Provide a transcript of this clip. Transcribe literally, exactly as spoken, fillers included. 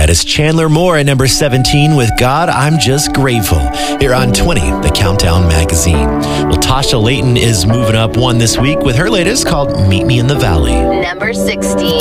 That is Chandler Moore at number seventeen with God, I'm Just Grateful. Here on twenty, the Countdown Magazine. Well, Tasha Layton is moving up one this week with her latest called Meet Me in the Valley. Number sixteen.